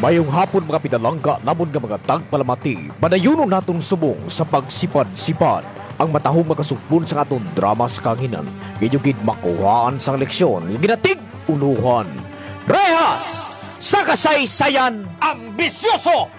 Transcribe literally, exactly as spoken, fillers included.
Mayong hapon mga pinalangga namon nga mga tagpalamati, manayuno natong subong sa pagsipad-sipad ang matahong makasugpon sa aton drama sa kanginan. Gid makuhaan sang leksyon, yung ginatig unuhan. Rehas sa kasaysayan, Ambisyoso!